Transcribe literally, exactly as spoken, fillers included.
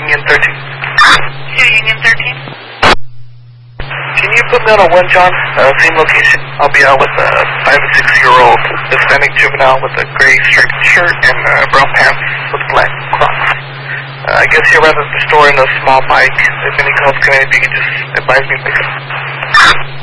Union thirteen. two Union thirteen. Can you put me on a one, John? Uh, same location. I'll be out with a five or six-year-old Hispanic juvenile with a gray striped shirt and uh, brown pants with black Crocs. Uh, I guess you're rather at the store in a small bike. If any calls come in, if you could just advise me, please.